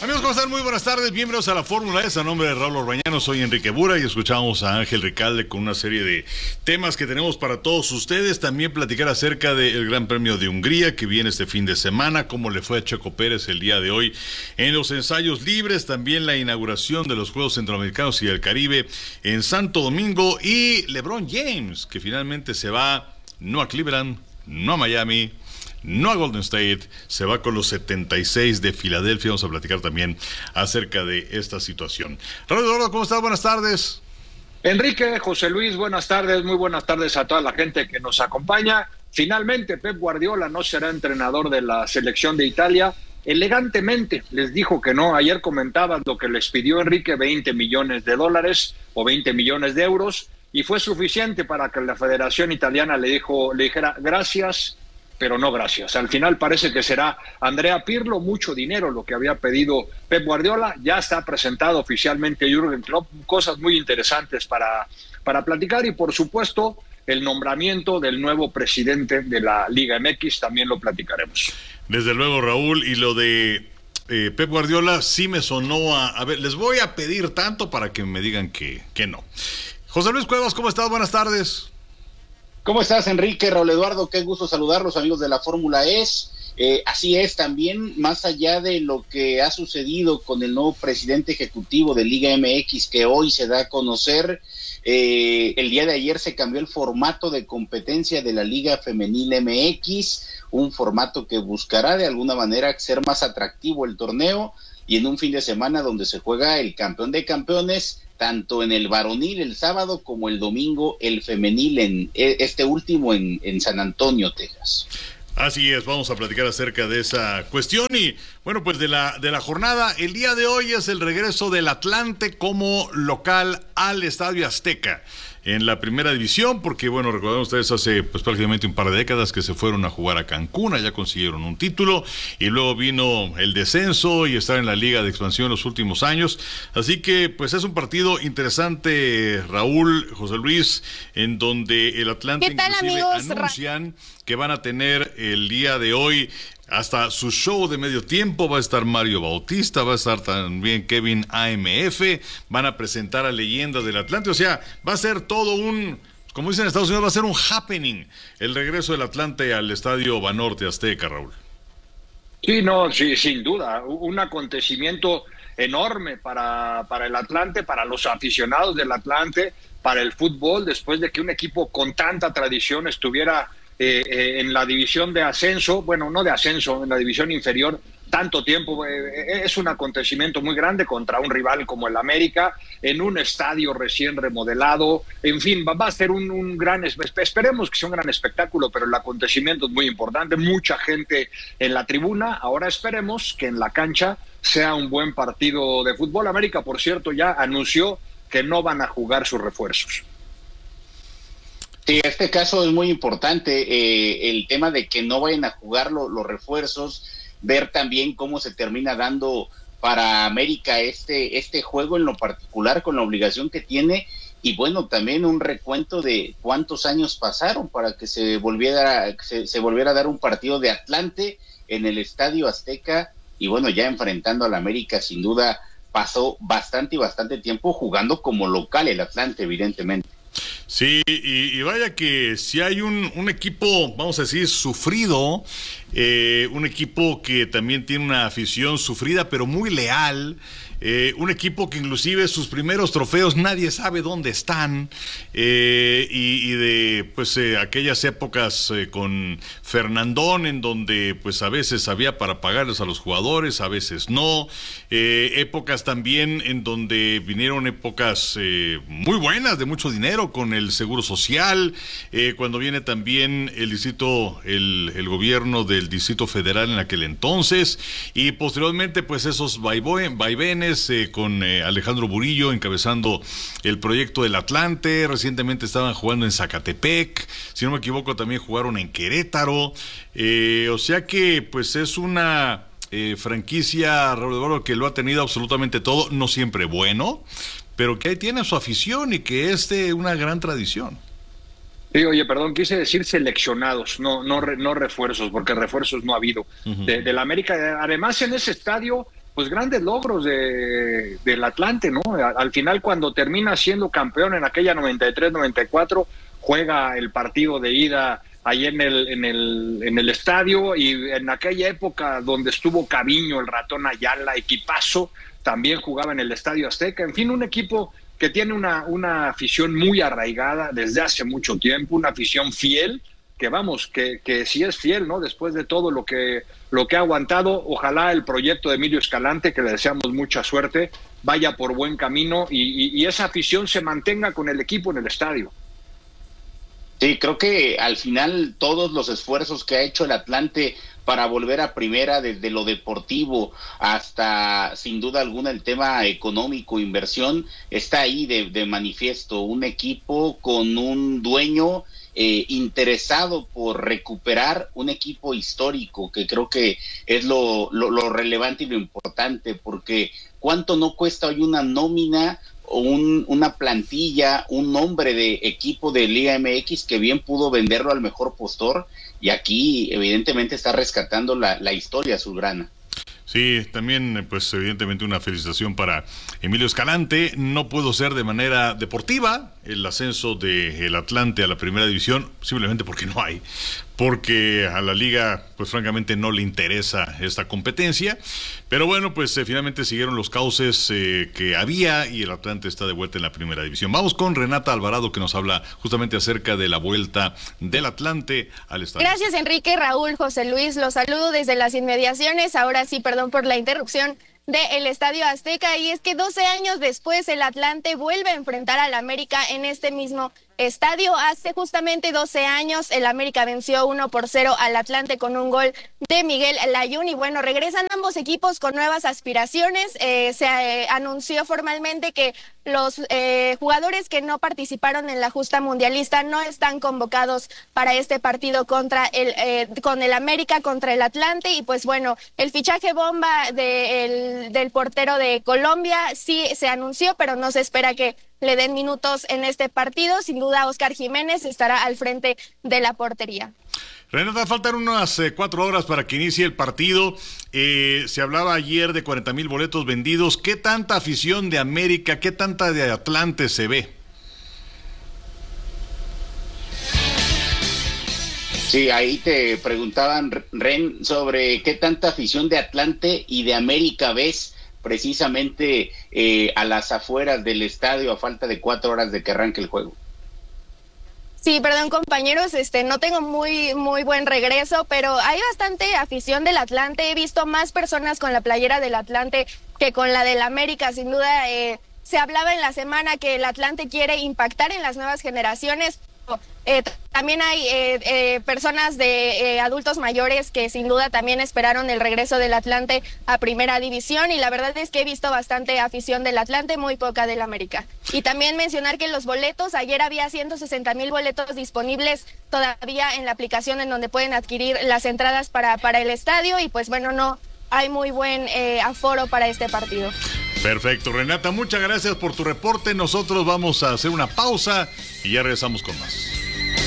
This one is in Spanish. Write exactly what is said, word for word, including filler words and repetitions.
Amigos, ¿cómo están? Muy buenas tardes, bienvenidos a la Fórmula E. A nombre de Raúl Orbañano, soy Enrique Bura y escuchamos a Ángel Recalde con una serie de temas que tenemos para todos ustedes. También platicar acerca del Gran Premio de Hungría que viene este fin de semana, cómo le fue a Checo Pérez el día de hoy en los ensayos libres, también la inauguración de los Juegos Centroamericanos y del Caribe en Santo Domingo y LeBron James, que finalmente se va no a Cleveland, no a Miami, no a Golden State, se va con los setenta y seis de Filadelfia. Vamos a platicar también acerca de esta situación. Raúl Eduardo, ¿cómo estás? Buenas tardes. Enrique, José Luis, buenas tardes, muy buenas tardes a toda la gente que nos acompaña. Finalmente, Pep Guardiola no será entrenador de la selección de Italia. Elegantemente les dijo que no. Ayer comentaban lo que les pidió Enrique, veinte millones de dólares o veinte millones de euros, y fue suficiente para que la Federación Italiana le, dijo, le dijera gracias, pero no gracias. Al final parece que será Andrea Pirlo, mucho dinero lo que había pedido Pep Guardiola. Ya está presentado oficialmente Jürgen Klopp, cosas muy interesantes para, para platicar, y por supuesto el nombramiento del nuevo presidente de la Liga M X también lo platicaremos. Desde luego, Raúl, y lo de eh, Pep Guardiola sí me sonó a... A ver, les voy a pedir tanto para que me digan que, que no. José Luis Cuevas, ¿cómo estás? Buenas tardes. ¿Cómo estás, Enrique? Raúl Eduardo, qué gusto saludarlos, amigos de la Fórmula E. Eh, así es, también, más allá de lo que ha sucedido con el nuevo presidente ejecutivo de Liga M X, que hoy se da a conocer, eh, el día de ayer se cambió el formato de competencia de la Liga Femenil M X, un formato que buscará de alguna manera ser más atractivo el torneo, y en un fin de semana donde se juega el campeón de campeones, tanto en el varonil el sábado como el domingo el femenil, en este último en, en San Antonio, Texas. Así es, vamos a platicar acerca de esa cuestión y bueno, pues de la, de la jornada. El día de hoy es el regreso del Atlante como local al Estadio Azteca en la primera división, porque bueno, recordemos ustedes hace pues prácticamente un par de décadas que se fueron a jugar a Cancún, allá consiguieron un título y luego vino el descenso y estar en la Liga de Expansión en los últimos años, así que pues es un partido interesante, Raúl, José Luis, en donde el Atlante tal, inclusive amigos? anuncian que van a tener el día de hoy hasta su show de medio tiempo. Va a estar Mario Bautista, va a estar también Kevin A M F, van a presentar a leyendas del Atlante, o sea, va a ser todo un, como dicen en Estados Unidos, va a ser un happening el regreso del Atlante al Estadio Banorte Azteca, Raúl. Sí, no, sí, sin duda, un acontecimiento enorme para, para el Atlante, para los aficionados del Atlante, para el fútbol, después de que un equipo con tanta tradición estuviera Eh, eh, en la división de ascenso, bueno, no de ascenso, en la división inferior, tanto tiempo. Eh, es un acontecimiento muy grande contra un rival como el América, en un estadio recién remodelado, en fin, va, va a ser un, un gran, esperemos que sea un gran espectáculo, pero el acontecimiento es muy importante, mucha gente en la tribuna. Ahora esperemos que en la cancha sea un buen partido de fútbol. América, por cierto, ya anunció que no van a jugar sus refuerzos. Sí, este caso es muy importante, eh, el tema de que no vayan a jugar lo, los refuerzos, ver también cómo se termina dando para América este, este juego en lo particular, con la obligación que tiene, y bueno, también un recuento de cuántos años pasaron para que se volviera, se, se volviera a dar un partido de Atlante en el Estadio Azteca, y bueno, ya enfrentando al América, sin duda pasó bastante y bastante tiempo jugando como local el Atlante, evidentemente. Sí, y, y vaya que si hay un, un equipo, vamos a decir, sufrido, eh, un equipo que también tiene una afición sufrida, pero muy leal, eh, un equipo que inclusive sus primeros trofeos nadie sabe dónde están, eh, y, y de pues eh, aquellas épocas eh, con Fernandón, en donde pues a veces había para pagarles a los jugadores, a veces no, eh, épocas también en donde vinieron épocas eh, muy buenas, de mucho dinero, con el Seguro Social, eh, cuando viene también el distrito, el, el gobierno del Distrito Federal en aquel entonces, y posteriormente pues esos vaivenes eh, con eh, Alejandro Burillo encabezando el proyecto del Atlante. Recientemente estaban jugando en Zacatepec, si no me equivoco también jugaron en Querétaro, eh, o sea que pues es una eh, franquicia, Raúl, que lo ha tenido absolutamente todo, no siempre bueno, pero que ahí tiene su afición y que es de una gran tradición. Sí, oye, perdón, quise decir seleccionados, no, no, no refuerzos, porque refuerzos no ha habido. Uh-huh. de, de la América. Además, en ese estadio, pues grandes logros de, del Atlante, ¿no? Al final, cuando termina siendo campeón en aquella noventa y tres noventa y cuatro, juega el partido de ida ahí en el, en el, en el estadio, y en aquella época donde estuvo Caviño, el Ratón Ayala, equipazo, también jugaba en el Estadio Azteca. En fin, un equipo que tiene una, una afición muy arraigada desde hace mucho tiempo, una afición fiel, que vamos, que, que sí es fiel, ¿no? Después de todo lo que, lo que ha aguantado, ojalá el proyecto de Emilio Escalante, que le deseamos mucha suerte, vaya por buen camino y, y, y esa afición se mantenga con el equipo en el estadio. Sí, creo que al final todos los esfuerzos que ha hecho el Atlante para volver a primera, desde lo deportivo hasta sin duda alguna el tema económico, inversión, está ahí de, de manifiesto. Un equipo con un dueño eh, interesado por recuperar un equipo histórico, que creo que es lo, lo, lo relevante y lo importante, porque ¿cuánto no cuesta hoy una nómina o un, una plantilla, un nombre de equipo de Liga M X que bien pudo venderlo al mejor postor? Y aquí evidentemente está rescatando la, la historia azulgrana. Sí, también pues evidentemente una felicitación para Emilio Escalante. No pudo ser de manera deportiva el ascenso del Atlante a la primera división, simplemente porque no hay, porque a la liga pues francamente no le interesa esta competencia, pero bueno, pues eh, finalmente siguieron los cauces eh, que había y el Atlante está de vuelta en la primera división. Vamos con Renata Alvarado, que nos habla justamente acerca de la vuelta del Atlante al estadio. Gracias, Enrique, Raúl, José Luis, los saludo desde las inmediaciones, ahora sí, perdón por la interrupción, del Estadio Azteca, y es que doce años después el Atlante vuelve a enfrentar al América en este mismo estadio. Hace justamente doce años el América venció uno por cero al Atlante con un gol de Miguel Layún, y bueno, regresan ambos equipos con nuevas aspiraciones. Eh, se eh, anunció formalmente que los eh, jugadores que no participaron en la justa mundialista no están convocados para este partido contra el eh, con el América, contra el Atlante, y pues bueno, el fichaje bomba de el, del portero de Colombia sí se anunció, pero no se espera que le den minutos en este partido. Sin duda, Oscar Jiménez estará al frente de la portería. Renata, faltan unas eh, cuatro horas para que inicie el partido. Eh, se hablaba ayer de cuarenta mil boletos vendidos. ¿Qué tanta afición de América, qué tanta de Atlante se ve? Sí, ahí te preguntaban, Ren, sobre qué tanta afición de Atlante y de América ves precisamente eh, a las afueras del estadio a falta de cuatro horas de que arranque el juego. Sí, perdón, compañeros, este, no tengo muy, muy buen regreso, pero hay bastante afición del Atlante. He visto más personas con la playera del Atlante que con la del América. Sin duda, eh, se hablaba en la semana que el Atlante quiere impactar en las nuevas generaciones. Eh, también hay eh, eh, personas de eh, adultos mayores que sin duda también esperaron el regreso del Atlante a primera división, y la verdad es que he visto bastante afición del Atlante, muy poca del América. Y también mencionar que los boletos, ayer había ciento sesenta mil boletos disponibles todavía en la aplicación en donde pueden adquirir las entradas para, para el estadio, y pues bueno, no hay muy buen eh, aforo para este partido. Perfecto, Renata, muchas gracias por tu reporte. Nosotros vamos a hacer una pausa y ya regresamos con más.